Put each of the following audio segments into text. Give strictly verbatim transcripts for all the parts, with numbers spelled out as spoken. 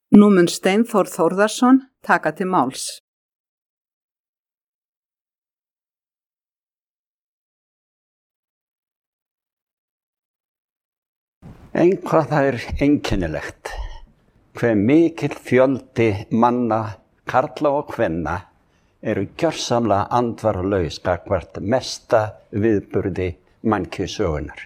Nú mun Steinþór Þórðarson taka til máls. Einhvað það er einkennilegt, hve mikill fjöldi manna, karla og kvenna, eru gjörsamlega andvaralaus gagnvart mesta viðburði mannkynssögunnar.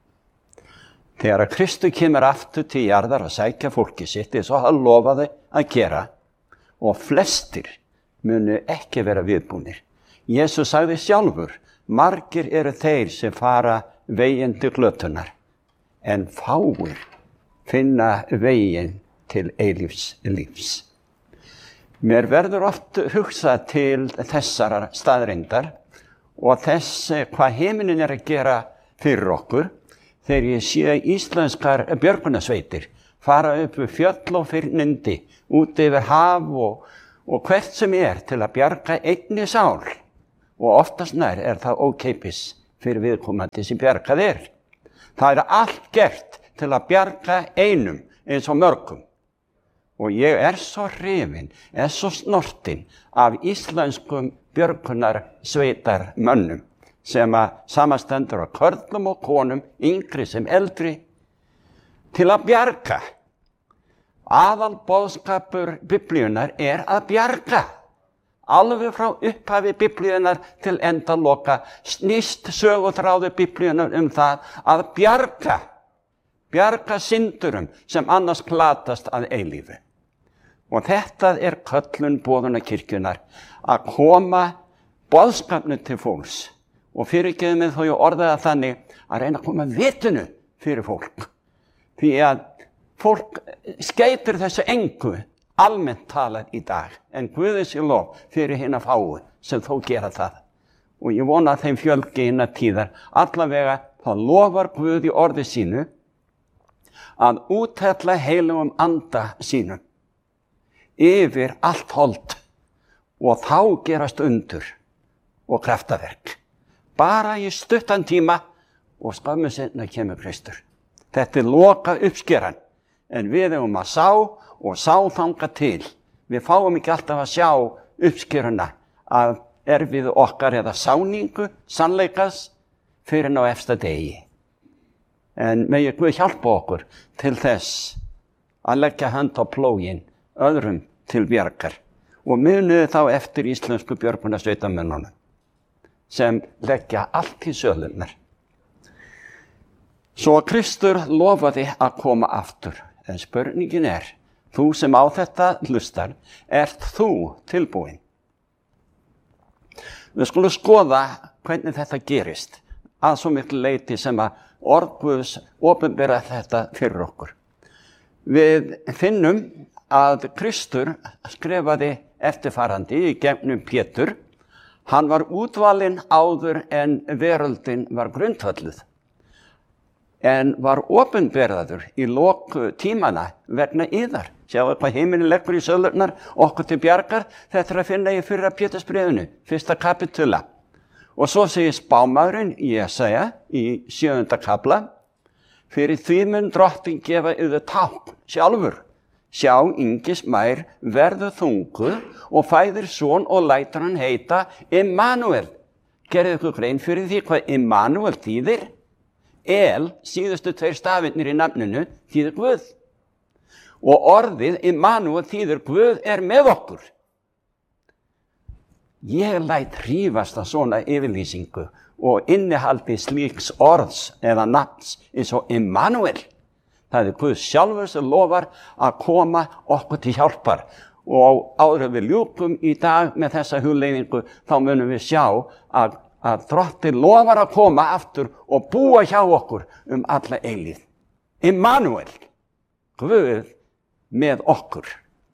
Þegar að Kristur kemur aftur til jarðar að sækja fólki sitt, eins og hann lofaði að gera, og flestir munu ekki vera viðbúnir. Jesús sagði sjálfur, margir eru þeir sem fara veginn til glötunar, en fáir finna veginn til eilífs lífs. Mér verður oft hugsað til þessara staðreyndar og þess hvað himinin er að gera fyrir okkur þegar ég sé íslenskar björgunarsveitir fara upp við fjöll og fyrnindi, út yfir haf og, og hvert sem er til að bjarga einni sál. Og oftast nær er það ókeypis fyrir viðkomandi sem bjargað er. Það er allt gert til að bjarga einum eins og mörgum. Og ég er svo hrifinn, er svo snortinn af íslenskum björgunarsveitarmönnum sem að samastendur af körlum og konum, yngri sem eldri, til að bjarga. Aðalboðskapur Biblíunnar er að bjarga. Alveg frá upphafi Biblíunnar til endaloka snýst söguþráður Biblíunnar um það að bjarga. Bjarga syndurum sem annars glatast að eilífu. Og þetta er köllun boðunarkirkjunnar, að koma boðskapnu til fólks. Og fyrirgeðu mig þó ég orðaði það þannig að reyna að koma vitinu fyrir fólk. Því að fólk skeytir þessu engu almennt talað í dag, en Guði sé lof fyrir hina fáu sem þó gera það. Og ég vona að þeim fjölgi hinna tíðar, allavega þá lofar Guð í orði sínu að úthella heilugum anda sínum yfir allt hold og þá gerast undur og kraftaverk. Bara í stuttan tíma og skömmu seinna kemur Kristur. Þetta er loka uppskeran, en við erum að sá og sá þanga til. Við fáum ekki alltaf að sjá uppskeruna af erfiðu okkar eða sáningu, sannleikas, fyrir ná efsta degi. En megi Guð hjálpa okkur til þess að leggja hönd á plógin öðrum til bjargar og muniði þá eftir íslensku björgunarsveitarmönnunum sem leggja allt í sölunar. Svo Kristur lofaði að koma aftur, en spurningin er, þú sem á þetta hlustar, ert þú tilbúin? Við skulum skoða hvernig þetta gerist, að svo miklu leyti sem að orð Guðs opinbera þetta fyrir okkur. Við finnum að Kristur skrifaði eftirfarandi í gegnum Pétur. Hann var útvalinn áður en veröldin var grundvölluð, en var opinberaður í lok tímana vegna yðar. Sjáu hvað heiminin leggur í sölurnar, okkur til bjargar, þetta er að finna í fyrra Pétursbréfinu, fyrsta kapitula. Og svo segir spámaðurinn Jesaja í sjöunda kafla, fyrir því mun drottinn gefa yður tákn sjálfur. Sjá, yngismær verður þungur og fæðir son og lætur hann heita Immanuel. Gerðu ykkur grein fyrir því hvað Immanuel þýðir? El, síðustu tveir stafinnir í nafninu, þýðir Guð. Og orðið Immanuel þýðir Guð er með okkur. Ég læt hrífast að svona yfirlýsingu og innihaldi slíks orðs eða nafns eins og Immanuel. Það er Guð sjálfur sem lofar að koma okkur til hjálpar. Og áður en við ljúkum í dag með þessa hugleiðingu, þá munum við sjá að, að Drottinn lofar að koma aftur og búa hjá okkur um alla eilíð. Immanuel, Guð með okkur.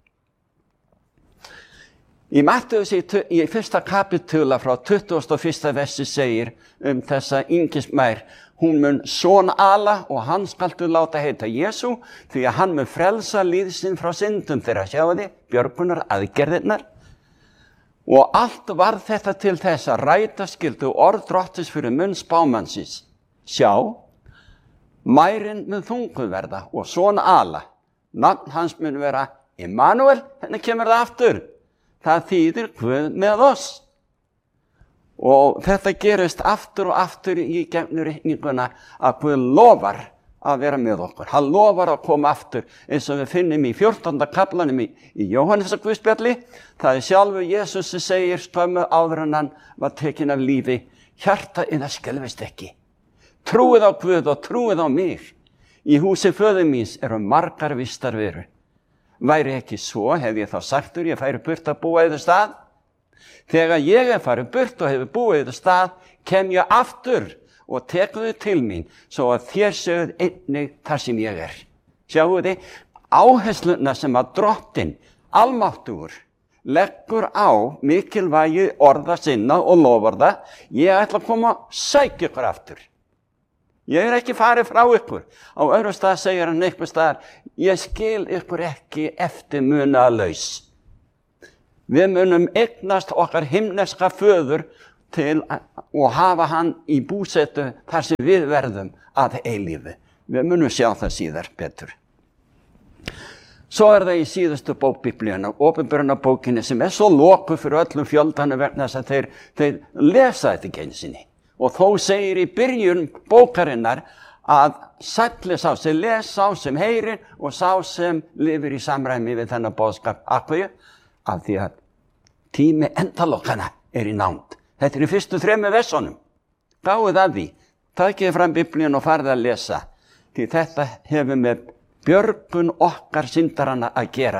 Í Mattheus í, í fyrsta kapitula frá tuttugasta og fyrsta versi segir um þessa yngismær, hún mun son ala og hann skaltu láta heita Jesú, því að hann mun frelsa líð sinn frá syndum þeirra. Sjáu þið, björgunar aðgerðirnar. Og allt var þetta til þess að ræta skyldu orð Drottins fyrir munn spámannsins. Sjá, mærin mun þunguð verða og son ala. Nafn hans mun vera Immanuel, hérna kemur það aftur. Það þýðir Guð með oss. Og þetta gerist aftur og aftur í gegnum reikninguna að Guð lofar að vera með okkur. Hann lofar að koma aftur eins og við finnum í fjórtánda kaflanum í, í Jóhannesar Guðspjalli. Það er sjálfur Jesús sem segir skömmu áður en hann var tekinn af lífi. Hjarta yðar skelfist ekki. Trúið á Guð og trúið á mig. Í húsi föður míns eru margar vistarverur. Væri ekki svo, hef ég þá sagtur, ég færi burt að búa yfir stað. Þegar ég er farið burt og hefur búið yfir stað, kem ég aftur og tekur þau til mín, svo að þér sögð einnig þar sem ég er. Sjáu þið, áhersluna sem að Drottinn, almáttugur, leggur á mikilvægi orða sinna og loforða, ég ætla að koma og sækja ykkur aftur. Ég er ekki farið frá ykkur. Á öðrum stað segir hann einhver staðar, ég skil ykkur ekki eftirmunalaus. Við munum eignast okkar himneska föður til og hafa hann í búsetu þar sem við verðum að eilífu. Við munum sjá það síðar betur. Svo er það í síðustu bók Biblíunnar, Opinberunarbókinni, sem er svo lokuð fyrir öllum fjöldanum vegna þess að þeir, þeir lesa þetta ekki einu sinni. Og þó segir í byrjun bókarinnar að sæll sá sem les, sá sem heyrir og sá sem lifir í samræmi við þennan boðskap. Af hverju? Af því að tími endalokkana er í nánd. Þetta er í fyrstu þremur versunum. Gáið af því. Takið fram Biblíun og farið að lesa. Því þetta hefur með björgun okkar syndaranna að gera.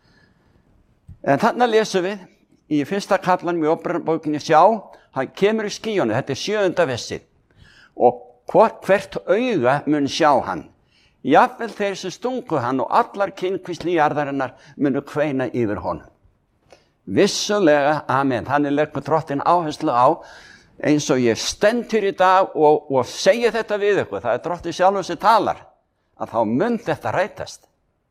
En þarna lesum við í fyrsta kaflanum í Opinberunarbókinni, sjá, hann kemur í skýjunum, þetta er sjöunda versið. Og hvort, hvert auga mun sjá hann. Jafnvel þeir sem stungu hann og allar kynkvísli jarðarinnar munu kveina yfir honum. Vissulega, amen, þannig leggur Drottinn áherslu á, eins og ég stend hér í dag og, og segi þetta við ykkur, það er Drottinn sjálfur sem talar, að þá mun þetta rætast.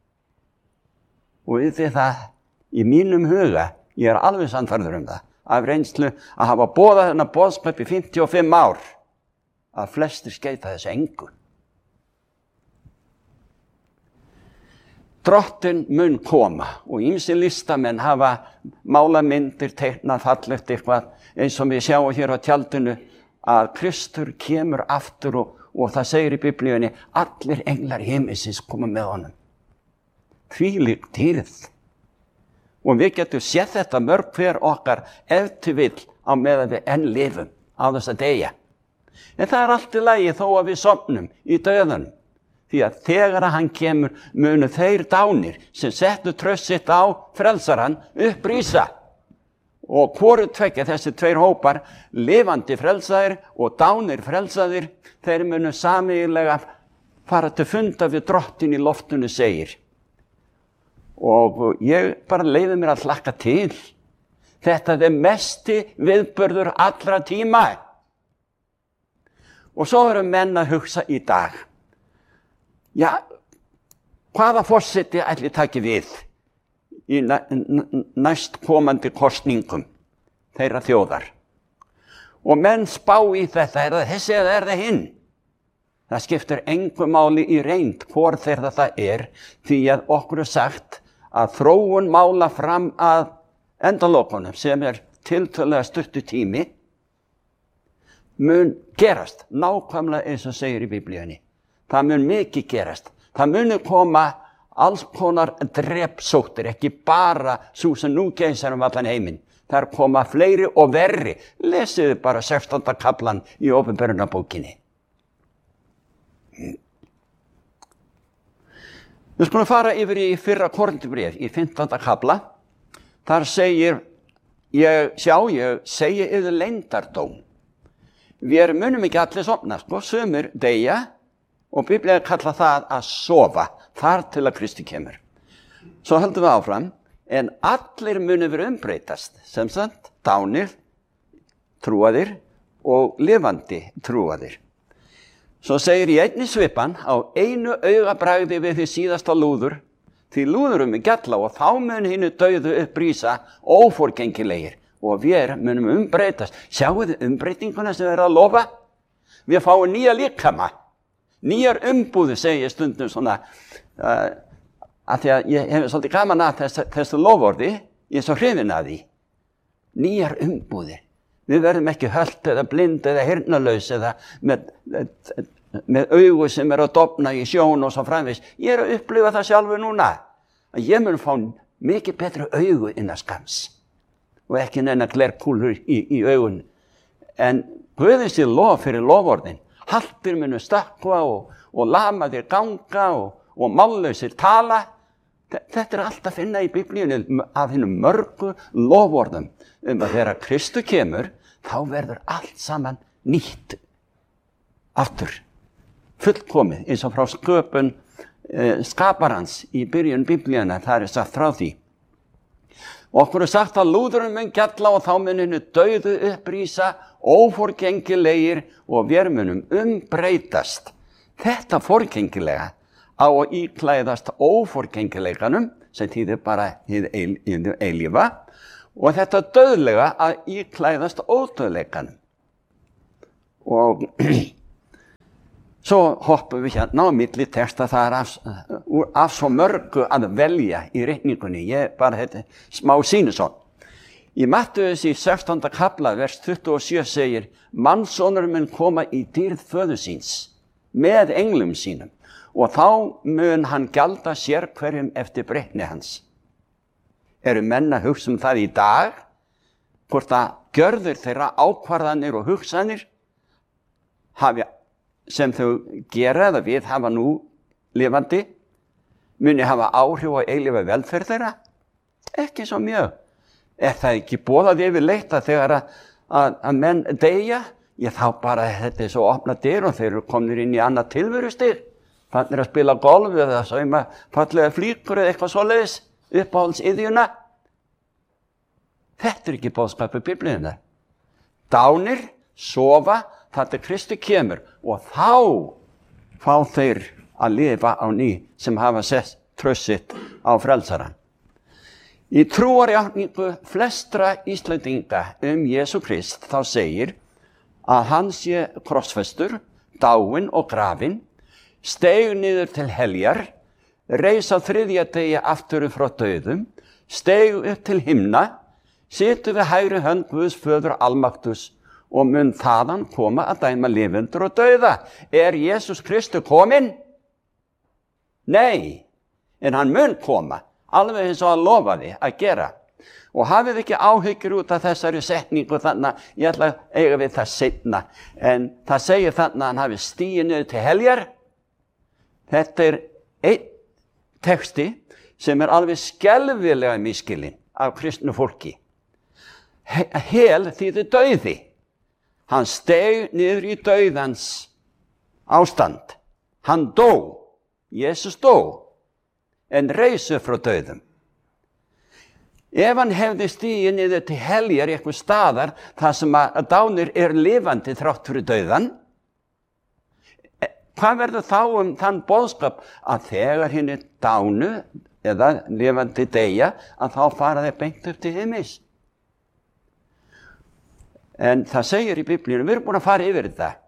Og við það, í mínum huga, ég er alveg sannfærður um það, af reynslu að hafa boðað þennan boðskap í fimmtíu og fimm ár, að flestir skeyta þessu engu. Drottinn mun koma og ýmsir listamenn hafa málamyndir, teiknað, fallegt eitthvað, eins og við sjáum hér á tjaldinu að Kristur kemur aftur og, og það segir í Biblíunni, allir englar himinsins koma með honum. Þvílík dýrð. Og við getum séð þetta mörg hver okkar ef til vill á meðan við enn lifum á þess að deyja. En það er allt í lagi þó að við sofnum í dauðanum. Því að þegar að hann kemur munu þeir dánir sem settu traust sitt á frelsarann upprísa. Og hvoru tveggja þessi tveir hópar, lifandi frelsaðir og dánir frelsaðir, þeir munu sameiginlega fara til funda við Drottinn í loftinu segir. Og ég bara leyfi mér að hlakka til. Þetta er mesti viðburður allra tíma. Og svo eru menn að hugsa í dag. Já, hvaða forseti ætli taki við í næst komandi kosningum þeirra þjóðar? Og menn spá í þetta, er það þessi eða er það hinn? Það skiptir engu máli í reynd hvor þeirra það er, því að okkur er sagt að þróun mála fram að endalokunum sem er tiltölulega stuttur tími mun gerast nákvæmlega eins og segir í Biblíunni. Það mun mikið gerast. Það muni koma alls konar drepsóttir, ekki bara sú sem nú geysar um allan heiminn. Það er koma fleiri og verri. Lesiðu bara sextánda kaflan í Opinberunarbókinni. Við skulum fara yfir í fyrra Korinthubréf í fimmtánda kafla. Þar segir, ég, sjá, ég segi yfir leyndardóm. Við munum ekki allir sofna, sko, sumir deyja og Biblían kalla það að sofa, þar til að Kristi kemur. Svo höldum við áfram, en allir munum vera umbreytast, sem sagt, dánir, trúaðir og lifandi trúaðir. Svo segir í einni svipan, á einu augabragði við því síðasta lúður, því lúðurum er gjalla og þá mun hinnu dauðu upprísa óforgengilegir og við munum umbreytast. Sjáu þið umbreytinguna sem við erum að lofa? Við fáum nýja líkama, nýjar umbúðu, segir stundum svona uh, að því að ég hef svolítið gaman að þessu, þessu loforði, ég er svo hrifinn af því. Nýjar umbúðir. Við verðum ekki hölt eða blind eða heyrnarlaus eða með, með augu sem er að dofna í sjón og svo framvegis. Ég er að upplifa það sjálfur núna. Að ég mun fá mikið betri augu innan skams og ekki neina glerkúlur í, í augun. En Guði sé lof fyrir loforðin. Haltir munu stökkva og, og lamaðir ganga og, og mállausir tala. Þetta er allt að finna í Biblíunni af hinnum mörgu loforðum um að þegar Kristu kemur, þá verður allt saman nýtt aftur, fullkomið, eins og frá sköpun eh, skaparans í byrjun Biblíunnar, það er sagt frá því. Og okkur er sagt að lúðurinn mun gjalla og þá mun hennu dauðu upprísa, óforgengilegir og vér munum umbreytast. Þetta forgengilega á að íklæðast óforgengileikanum, sem þýðir bara hið eilífa, og þetta dauðlega að íklæðast ódauðleikanum. Og svo hoppum við hérna á milli texta, það er af, af svo mörgu að velja í reikningunni. Ég bara þetta smá sýnusón. Í Mattheus í sextánda kafla, vers tuttugu og sjö segir, mannsonur mun koma í dýrð föður síns með englum sínum og þá mun hann gjalda sér hverjum eftir breytni hans. Eru menn að hugsa um það í dag, hvort að gjörður þeirra ákvarðanir og hugsanir hafi, sem þau gera eða við hafa nú lifandi, muni hafa áhrif á eilífa velferð þeirra? Ekki svo mjög. Er það ekki boðað yfirleitt að þegar að, að, að menn deyja, ég þá bara þetta er svo opna dyr og þeir eru komnir inn í annað tilverustig, fannir að spila golf eða sauma fallega flíkur eða eitthvað svoleiðis, uppáhaldsiðjuna. Þetta er ekki boðskapur Biblíunnar. Dánir, sofa, þetta Kristi kemur og þá fá þeir að lifa á ný sem hafa sett traust sitt á frelsarann. Í trúarjátningu flestra Íslendinga um Jesú Krist þá segir að hann sé krossfestur, dáinn og grafinn, steig niður til heljar, reis á þriðja degi aftur frá dauðum, steig upp til himna, situr við hægri hönd Guðs föður almaktus og mun þaðan koma að dæma lifendur og dauða. Er Jesús Kristur kominn? Nei, en hann mun koma. Alveg eins og hann lofaði að gera. Og hafið ekki áhyggjur út af þessari setningu þannig að ég ætla að eiga við það seinna. En það segir þannig að hann hafi stigið niður til heljar. Þetta er einn texti sem er alveg skelfilega misskilinn af kristnu fólki. Hel þýðir dauði. Hann steig niður í dauðans ástand. Hann dó. Jesús dó. En reisu frá dauðum. Ef hann hefði stigið niður til heljar í eitthvað staðar þar sem að dánir er lifandi þrátt fyrir dauðan, hvað verður þá um þann boðskap að þegar hinn er dánu eða lifandi deyja að þá fara þeir beint upp til himins? En það segir í Biblíunum, við erum búin að fara yfir þetta,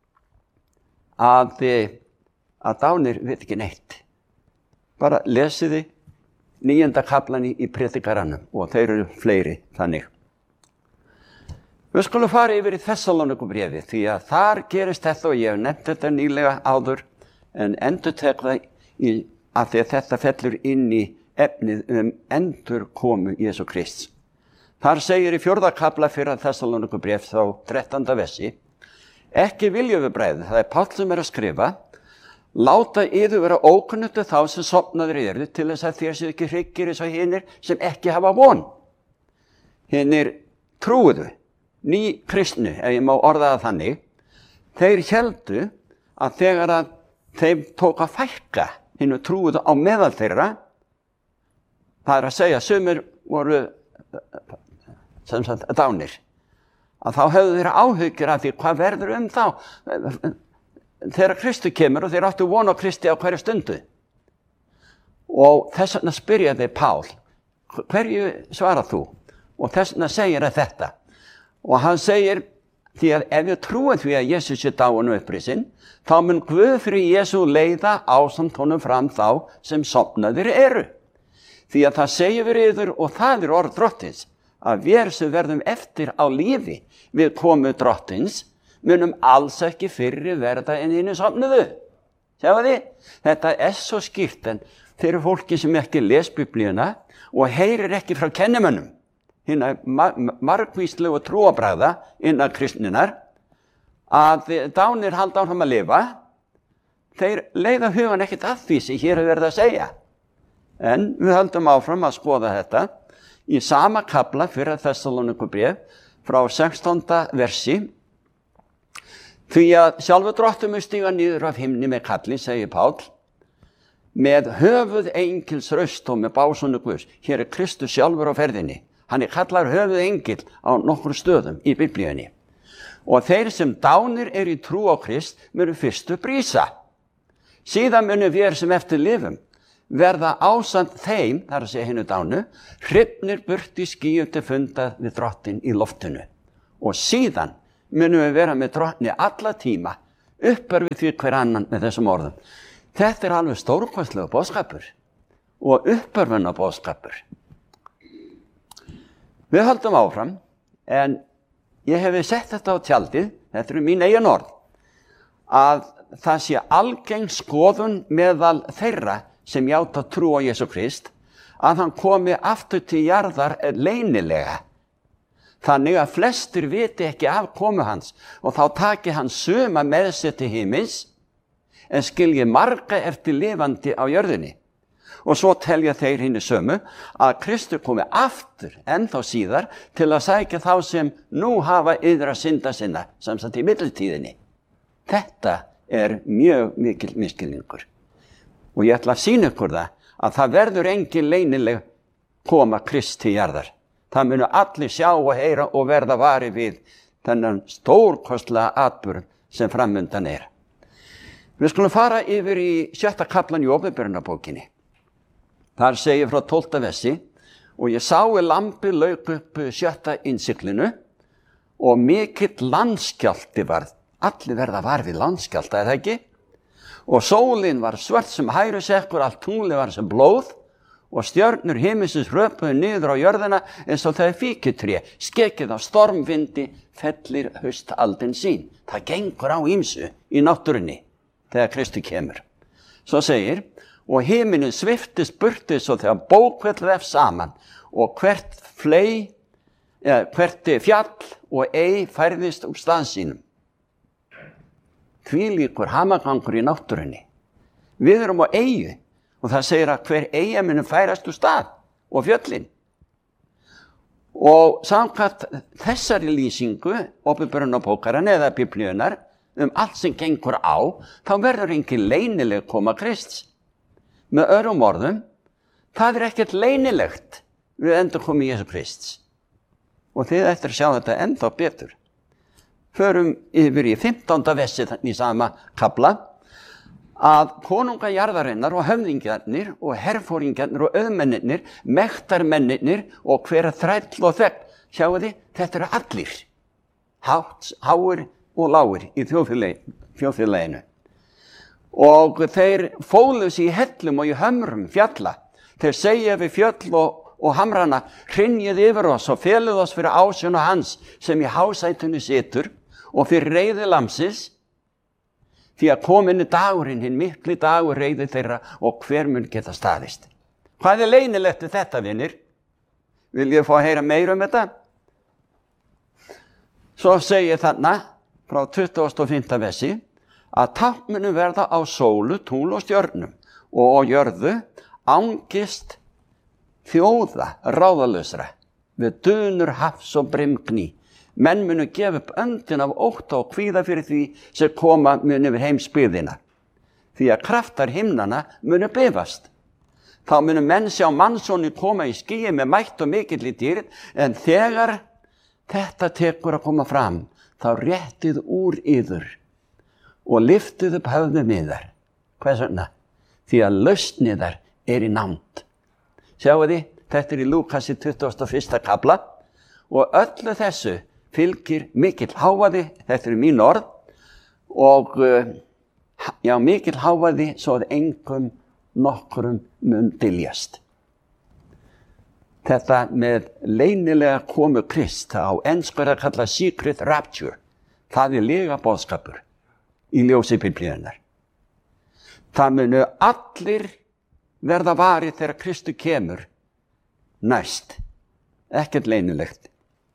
að, að dánir veit ekki neitt. Bara lesiði níunda kaflan í, í Predikaranum og þeir eru fleiri þannig. Við skulum fara yfir í Þessalónikubréfið því að þar gerist þetta og ég hef nefnt þetta nýlega áður en endurtek það í, að því að þetta fellur inn í efnið um endurkomu Jesú Krists. Þar segir í fjórða kafla fyrir Þessalónikubréf þá þrettánda versi, ekki viljum við bræður, það er Páll sem er að skrifa, láta yður vera ókunnugir þá sem sofnaðir eru til þess að þér séu ekki hryggir eins og hinir sem ekki hafa von. Hinir trúðu, ný kristnu, ef ég má orða það þannig, þeir héldu að þegar að þeim tók að fækka hinu trúðu á meðal þeirra, það er að segja, sumir voru sem sagt dánir, að þá höfðu þeirra áhyggjur af því hvað verður um þá þegar Kristi kemur og þeir áttu von á Kristi á hverju stundu. Og þess vegna spyrjaði Pál, hverju svarar þú? Og þess vegna segir að þetta. Og hann segir Því að ef við trúum því að Jesus er dáinn og upprisinn, þá mun Guð fyrir Jesú leiða ásamt honum fram þá sem sofnaðir eru. Því að það segir við yður, og það er orð Drottins, að við sem verðum eftir á lífi við komu Drottins, munum alls ekki fyrri verða en hinu sofnuðu. Sjáu þið? Þetta er svo skýrt, en fyrir fólki sem ekki les Biblíuna og heyrir ekki frá kennimönnum, hina margvíslegu trúarbragða innan kristninnar, að dánir halda áfram að lifa, þeir leiða hugan ekkert að því sem hér er verið að segja. En við höldum áfram að skoða þetta í sama kafla fyrra Þessaloníkubréf frá sextánda versi. Því að sjálfur Drottin mun stíga niður af himni með kalli, segir Páll, með höfuð engils röst og með básunu Guðs. Hér er Kristus sjálfur á ferðinni. Hann er kallar höfuð engil á nokkrum stöðum í Biblíunni. Og þeir sem dánir er í trú á Krist munu fyrstu brísa. Síðan munu við sem eftir lifum verða ásamt þeim, þar að segja hinu dánu, hrifnir burt í skýjum til fundað við Drottin í loftinu. Og síðan munum við vera með Drottni alla tíma, uppörfið því hver annan með þessum orðum. Þetta er alveg stórkostlegur boðskapur og uppörfunna boðskapur. Við höldum áfram, en ég hef sett þetta á tjaldið, þetta eru mín eigin orð, að það sé algeng skoðun meðal þeirra sem játa trú á Jesú Krist, að hann komi aftur til jarðar leynilega. Þannig að flestir viti ekki af komu hans og þá taki hann suma með sér til himins, en skilji marga eftir lifandi á jörðinni. Og svo telja þeir hinni sömu að Kristur komi aftur ennþá síðar til að sækja þá sem nú hafa yðra synda sinna, sem sagt í millitíðinni. Þetta er mjög mikil misskilningur. Og ég ætla að sýna ykkur það að það verður engin leynileg koma Krist til jarðar. Það munu allir sjá og heyra og verða vari við þennan stórkostlega atburð sem framundan er. Við skulum fara yfir í sjötta kaflan í Opinberunarbókinni. Þar segir frá tólfta versi, og ég sái lampi lauk upp sjötta innsiklinu og mikill landskjálfti varð. Allir verða var við landskjálfta, er það ekki? Og sólin var svört sem hærusekkur, allt tungli var sem blóð, og stjörnur himinsins hröpuðu niður á jörðina eins og það er fíkutré, skekið á stormvindi fellir haustaldin sín. Það gengur á ýmsu í náttúrunni þegar Kristur kemur. Svo segir, og himinin sviftist burti svo þegar bókvell vef saman, og hvert flei, ja, hvert fjall og ei færðist úr stað sínum. Hvílíkur hamagangur í náttúrunni. Við erum á eyju, og það segir að hver eyja muni færast úr stað og fjöllin. Og samkvæmt þessari lýsingu, Opinberunarbókarinnar eða Biblíunnar, um allt sem gengur á, þá verður engin leynileg koma Krists. Með öðrum orðum, það er ekkert leynilegt við endurkomu Jesú Krists. Og þið eftir að sjá þetta ennþá betur. Förum yfir í fimmtánda versi í sama kafla, að konunga jarðarinnar og höfðingjarnir og herfóringjarnir og auðmennirnir, mektarmennirnir og hver þræll og þegn, sjáu þið, þetta eru allir, hátt, háir og lágir í þjóðfélaginu. Og þeir fóluðu sig í hellum og í hömrum fjalla. Þeir segja við fjöll og, og hamrana, hrynjið yfir oss og feluð oss fyrir ásjónu hans sem í hásætunni situr og fyrir reiði lamsins, því að kominni dagurinn, hinn mikli dagur reiði þeirra og hver mun geta staðist. Hvað er leynilegt við þetta, vinir? Vil ég fá að heyra meira um þetta? Svo segir þarna, frá tuttugasta og fimmta versi, að tákn munu verða á sólu, tungl og stjörnum og á jörðu angist þjóða ráðalausra við dunur hafs og brimgný. Menn munu gefa upp öndin af ótta og kvíða fyrir því sem koma munu við heimsbyggðina. Því að kraftar himnana munu bifast. Þá munu menn sjá mannsóni koma í skýi með mætt og mikill í dýrð, en þegar þetta tekur að koma fram, þá réttið úr yður og lyftið upp höfðum yðar. Hvers vegna? Því að lausn yðar er í nánd. Sjáu þið, þetta er í Lúkasi tuttugasta og fyrsta kafla, og öllu þessu fylgir mikill hávaði, þetta eru mín orð, og já, mikill hávaði svo að engum nokkrum mun dyljast. Þetta með leynilega komu Krist, á ensku er að kalla secret rapture, það er lega boðskapur í ljósi Biblíunnar. Það munu allir verða varir þegar Kristu kemur næst, ekkert leynilegt.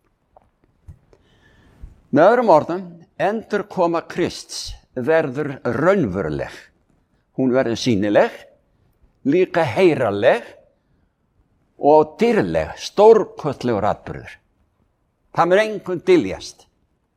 Með öðrum orðum, endurkoma Krists verður raunveruleg. Hún verður sýnileg, líka heyranleg og dýrleg, stórkostlegur atburður. Það mun engum dyljast.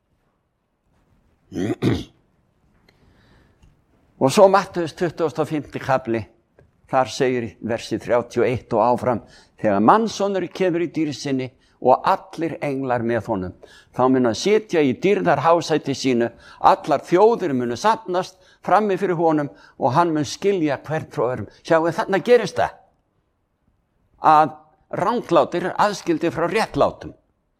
Og svo Mattheus tuttugasta og fimmti kafli, þar segir versi þrjátíu og eitt og áfram, þegar mannssonur kemur í dýrð sinni og allir englar með honum, þá mun hann sitja í dýrðarhásæti sínu, allar þjóðir munu safnast frammi fyrir honum og hann mun skilja hvert frá öðrum. Sjáu, þarna gerist það að ranglátir er aðskildir frá réttlátum.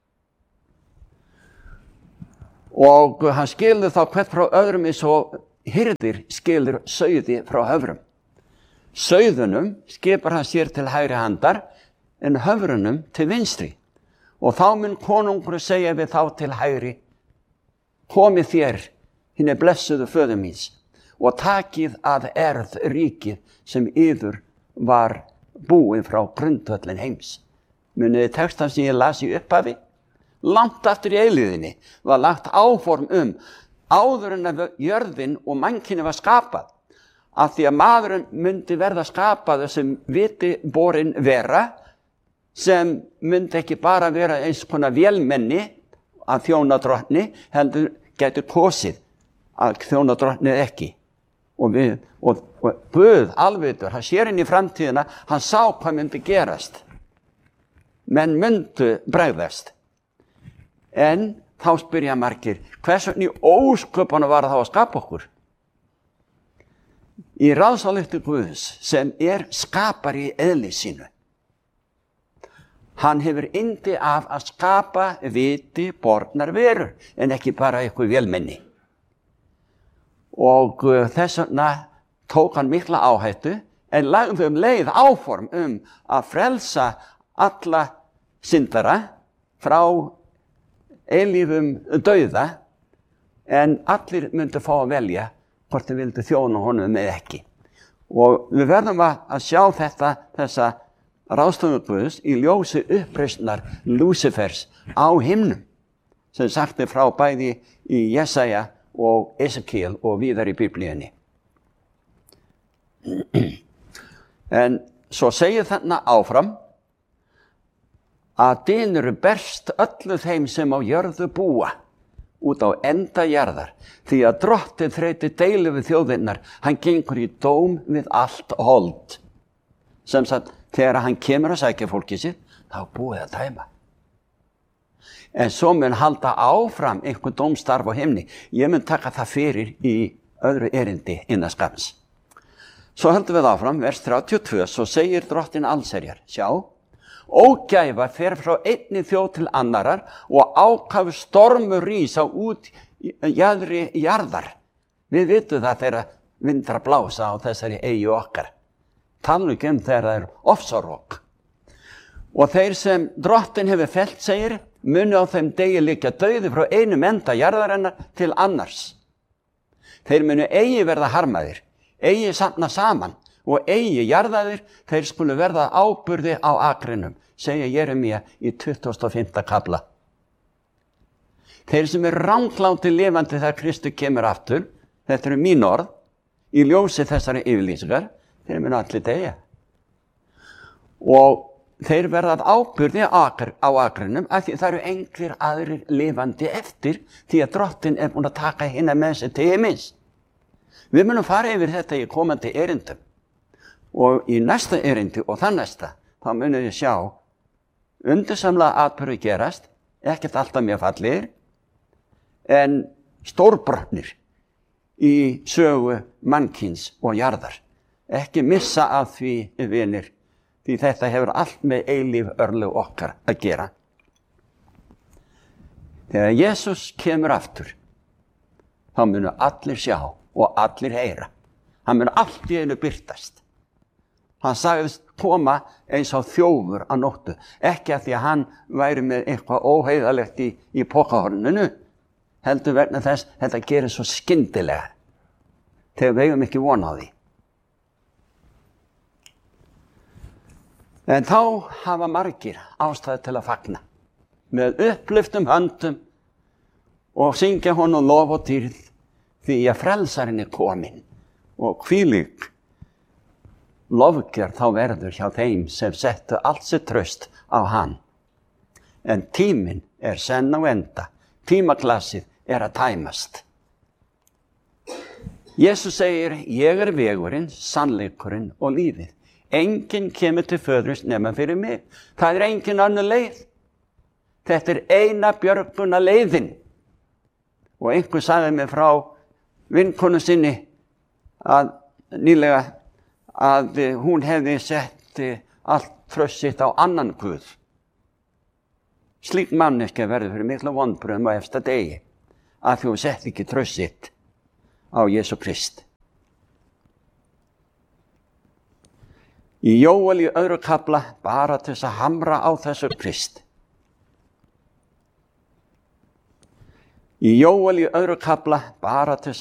Og hann skilur þá hvert frá öðrum eins og hirðir skilur sauði frá höfrum. Sauðunum skipar hann sér til hægri handar en höfrunum til vinstri. Og þá mun konungur segja við þá til hægri, komið þér, hinni blessuðu föður míns, og takið að erð ríkið sem yður var búið frá grundvöllin heims. Muniði textan sem ég las í upphafi, langt aftur í eilíðinni var lagt áform um áður en að jörðin og mannkyni var skapað, af því að maðurinn myndi verða skapaður sem viti borin vera, sem myndi ekki bara vera eins konar vélmenni að þjóna drottni, heldur getur kosið að þjóna drottni ekki. Og, við, og, og Guð alvitur, hann sér inn í framtíðina, hann sá hvað myndi gerast. Menn myndu bregðast. En þá spyrja margir, hvers vegna í ósköpunum var það að skapa okkur? Í ráðsályktu Guðs sem er skapari í eðli sínu. Hann hefur yndi af að skapa viti bornar verur, en ekki bara eitthvað vélmenni. Og uh, þess vegna tók hann mikla áhættu, en lagði um leið áform um að frelsa alla syndara frá eilífum dauða, en allir myndu fá að velja hvort þau vildu þjóna honum eða ekki. Og við verðum að, að sjá þetta, þessa ráðstöfun Guðs í ljósi uppreisnar Lúsifers á himnum, sem sagt er frá bæði í Jesaja og Esekiel og víðar í Biblíunni. En svo segir þarna áfram að dynur berst öllu þeim sem á jörðu búa út á enda jarðar, því að drottinn þreyti deilu við þjóðirnar, hann gengur í dóm við allt hold. Sem sagt, þegar hann kemur að sækja fólkið sitt, þá búið að dæma. En svo mun halda áfram einhver dómstarf á himni. Ég mun taka það fyrir í öðru erindi innan skams. Svo höldum við áfram, vers þrjátíu og tvö, svo segir drottinn allsherjar, sjá, ógæfa fer frá einni þjóð til annarar og ákafu stormur rís á út jaðri jarðar. Við vitum það þegar vindar blása á þessari eyju okkar. Tala ekki um þegar það er ofsarok. Og þeir sem drottinn hefur fellt, segir, munu á þeim degi liggja dauði frá einum enda jarðarinnar til annars. Þeir munu eigi verða harmaðir, eigi safna saman og eigi jarðaðir, þeir skulu verða áburði á akrinum, segja Jeremía í tuttugasta og fimmta kafla. Þeir sem eru rangláti lifandi þegar Kristu kemur aftur, þetta eru mín orð, í ljósi þessari yfirlýsingar, þeir munu allir deyja. Og þeir verða áburði á akrinum af því það eru engir aðrir lifandi eftir því að drottinn er búin að taka hina með sig til himins. Við munum fara yfir þetta í komandi erindum. Og í næsta erindi og það næsta, þá munum við sjá undursamlega atburði gerast, ekkert alltaf mjög fallegir, en stórbrotnir í sögu mannkyns og jarðar. Ekki missa af því, vinir, því þetta hefur allt með eilíf örlög okkar að gera. Þegar Jesús kemur aftur, þá munu allir sjá og allir heyra. Hann mun allt í einu birtast. Hann sagðist koma eins og þjófur að nóttu. Ekki að því að hann væri með eitthvað óheiðalegt í, í pokahorninu. Heldur vegna þess að þetta gerir svo skyndilega. Þegar við eigum ekki von á því. En þá hafa margir ástæðu til að fagna. Með upplyftum höndum og syngja honum lof og dýrð því að frelsarinn er kominn. Og hvílík lofgjörð þá verður hjá þeim sem settu allt sitt traust á hann. En tíminn er senn á enda. Tímaklassið er að tæmast. Jesús segir, ég er vegurinn, sannleikurinn og lífið. Enginn kemur til föðurins nema fyrir mig. Það er engin önnur leið. Þetta er eina björguna leiðin. Og einhver sagði mig frá vinkonu sinni að nýlega að hún hefði sett allt traust sitt á annan Guð. Slík manneskja verður fyrir mikla vonbrigðum á efsta degi að þú sett ekki traust sitt á Jesú Krist. Í Jóel í öðru kafla bara til þess að hamra á þessu Krist. Í Jóel í öðru kafla bara til þess